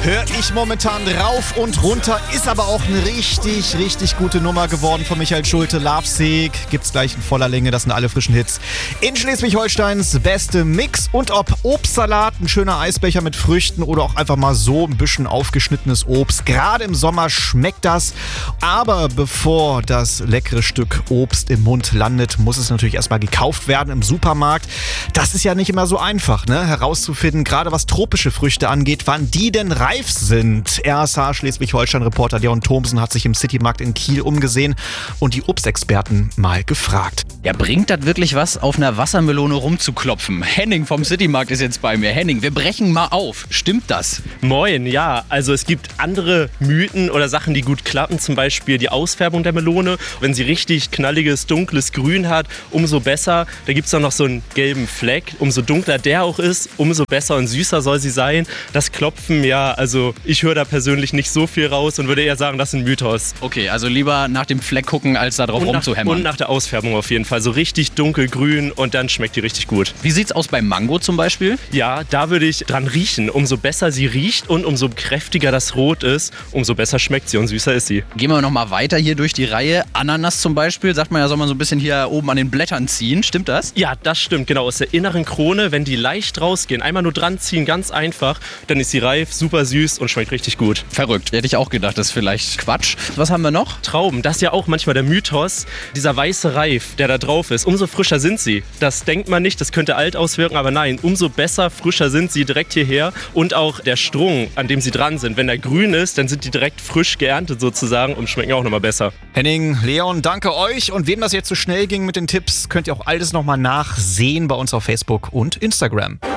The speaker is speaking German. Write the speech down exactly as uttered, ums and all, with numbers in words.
höre ich momentan rauf und runter. Ist aber auch eine richtig, richtig gute Nummer geworden von Michael Schulte. Lovesick gibt's gleich in voller Länge. Das sind alle frischen Hits in Schleswig-Holsteins beste Mix. Und ob Obstsalat, ein schöner Eisbecher mit Früchten oder auch einfach mal so ein bisschen aufgeschnittenes Obst. Gerade im Sommer schmeckt das. Aber bevor das leckere Stück Obst im Mund landet, muss es natürlich erstmal gekauft werden im Supermarkt. Das ist ja nicht immer so einfach, ne? herauszufinden, gerade was tropische Früchte angeht, wann die denn reif sind. R S H Schleswig-Holstein-Reporter Leon Thomsen hat sich im Citymarkt in Kiel umgesehen und die Obstexperten mal gefragt. Ja, bringt das wirklich was, auf einer Wassermelone rumzuklopfen? Henning vom Citymarkt ist jetzt bei mir. Henning, wir brechen mal auf. Stimmt das? Moin, ja. Also es gibt andere Mythen oder Sachen, die gut klappen. Zum Beispiel die Ausfärbung der Melone. Wenn sie richtig knalliges, dunkles Grün hat, umso besser. Da gibt es dann noch so einen gelben Fleck. Umso dunkler der auch ist, umso besser und süßer soll sie sein. Das Klopfen, ja, also ich höre da persönlich nicht so viel raus und würde eher sagen, das ist ein Mythos. Okay, also lieber nach dem Fleck gucken, als da drauf und rumzuhämmern. Nach, und nach der Ausfärbung auf jeden Fall. So richtig dunkelgrün und dann schmeckt die richtig gut. Wie sieht's aus beim Mango zum Beispiel? Ja, da würde ich dran riechen. Umso besser sie riecht und umso kräftiger das Rot ist, umso besser schmeckt sie und süßer ist sie. Gehen wir nochmal weiter hier durch die Reihe. Ananas zum Beispiel, sagt man ja, soll man so ein bisschen hier oben an den Blättern ziehen. Stimmt das? Ja, das stimmt, genau. Aus der inneren Krone, wenn die leicht rausgehen, einmal nur dran ziehen, ganz einfach, dann ist sie reif, super süß und schmeckt richtig gut. Verrückt. Hätte ich auch gedacht, das ist vielleicht Quatsch. Was haben wir noch? Trauben, das ist ja auch manchmal der Mythos. Dieser weiße Reif, der da drauf ist, umso frischer sind sie. Das denkt man nicht, das könnte alt auswirken, aber nein, umso besser, frischer sind sie direkt hierher. Und auch der Strung, an dem sie dran sind. Wenn der grün ist, dann sind die direkt frisch geerntet sozusagen und schmecken auch nochmal besser. Henning, Leon, danke euch. Und wem das jetzt so schnell ging mit den Tipps, könnt ihr auch alles nochmal nachsehen bei uns auf Facebook und Instagram.